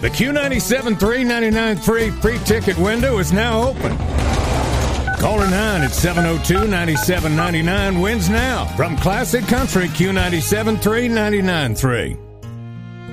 The Q97 $3.99 free ticket window is now open. Call in 9 at 702-9799 wins now from Classic Country Q97 $3.99.